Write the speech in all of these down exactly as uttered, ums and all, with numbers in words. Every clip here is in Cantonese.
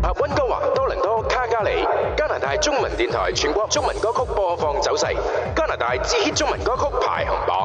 合溫哥華、多倫多、卡加里。加拿大中文電台全國中文歌曲播放走勢，加拿大至 hit 中文歌曲排行榜。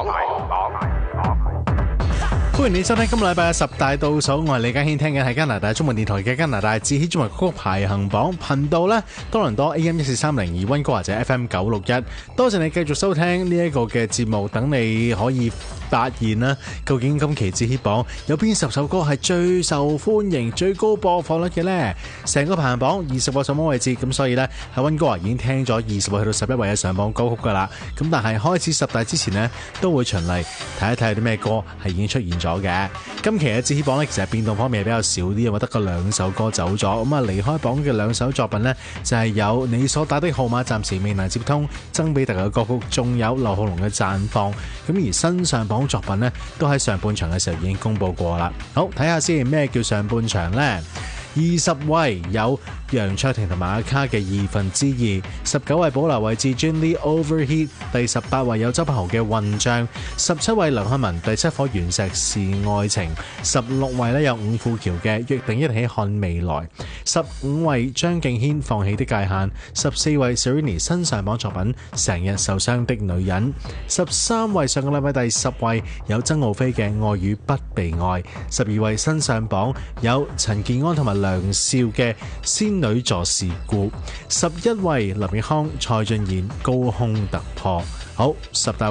歡迎你收聽今個禮拜嘅十大倒數，我係李家軒，聽緊係加拿大中文電台嘅加拿大至 hit 中文歌曲排行榜頻道呢，多倫多 A M 一四三零二，溫哥華或者 F M 九六一。多謝你繼續收聽呢一個嘅節目，等你可以發現啦，究竟今期至 hit 榜有邊十首歌係最受歡迎、最高播放率嘅呢？成個排行榜二十個上榜位置，咁所以呢，喺溫哥華已經聽咗二十位去到十一位嘅上榜歌曲噶啦。咁但係開始十大之前呢，都會循例睇一睇有啲咩歌係已經出現咗嘅。今期嘅至 hit 榜呢，其實變動方面係比較少啲，因為得個兩首歌走咗。咁啊，離開榜嘅兩首作品呢，就係有你所打的號碼暫時未能接通，曾比特嘅歌曲，仲有劉浩龍嘅綻放。咁而新上榜作品呢，都喺上半場嘅時候已經公布過啦。好，睇下先咩叫上半場呢？二十位有楊卓婷同埋阿卡嘅二分之二，十九位保留位置 Jin Lee Overheat， 第十八位有周柏豪嘅混帳，十七位梁漢文第七顆原石是愛情，十六位呢有伍富橋嘅約定一起看未來，十五位張敬軒放棄的界限，十四位 Serrini 新上榜作品成日受傷的女人，十三位上個禮拜第十位有曾浩飛嘅愛與不被愛，十二位新上榜有陳健安同埋梁少嘅仙女座事故，十一位林奕匡蔡俊彥高空突破。好，十大